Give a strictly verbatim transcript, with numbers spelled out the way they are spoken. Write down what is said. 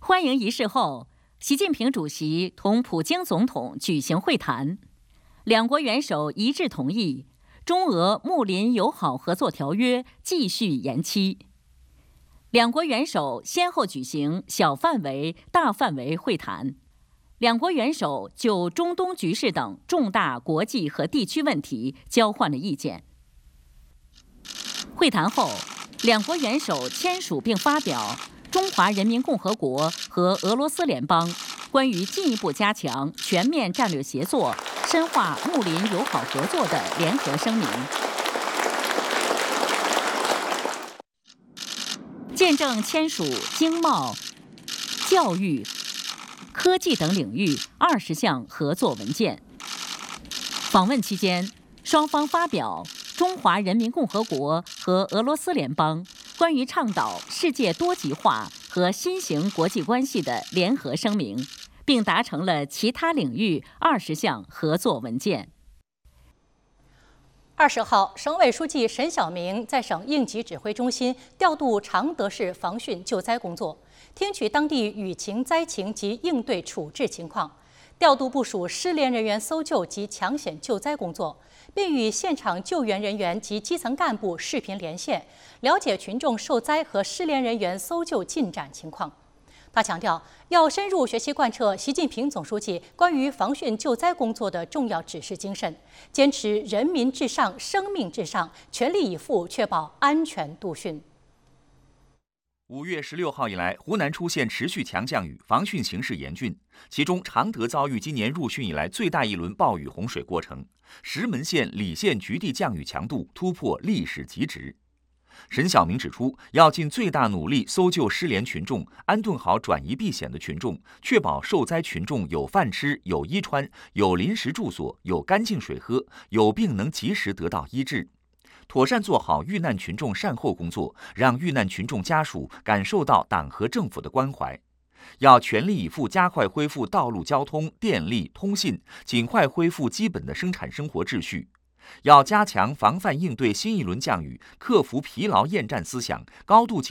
欢迎仪式后，习近平主席同普京总统举行会谈，两国元首一致同意中俄睦邻友好合作条约继续延期。两国元首先后举行小范围、大范围会谈，两国元首就中东局势等重大国际和地区问题交换了意见。会谈后，两国元首签署并发表《中华人民共和国和俄罗斯联邦关于进一步加强全面战略协作、深化睦邻友好合作的联合声明》，见证签署经贸、教育、科技等领域二十项合作文件。访问期间，双方发表《中华人民共和国和俄罗斯联邦关于倡导世界多极化和新型国际关系的联合声明》，并达成了其他领域二十项合作文件。 二十号，省委书记沈晓明在省应急指挥中心调度常德市防汛救灾工作，听取当地雨情灾情及应对处置情况，调度部署失联人员搜救及抢险救灾工作，并与现场救援人员及基层干部视频连线，了解群众受灾和失联人员搜救进展情况。他强调，要深入学习贯彻习近平总书记关于防汛救灾工作的重要指示精神，坚持人民至上、生命至上，全力以赴确保安全度汛。 五月十六号以来，湖南出现持续强降雨，防汛形势严峻。其中，常德遭遇今年入汛以来最大一轮暴雨洪水过程，石门县、礼县局地降雨强度突破历史极值。沈晓明指出，要尽最大努力搜救失联群众，安顿好转移避险的群众，确保受灾群众有饭吃、有衣穿、有临时住所、有干净水喝，有病能及时得到医治。妥善做好遇难群众善后工作，让遇难群众家属感受到党和政府的关怀。要全力以赴加快恢复道路交通、电力、通信，尽快恢复基本的生产生活秩序。要加强防范应对新一轮降雨，克服疲劳厌战思想，高度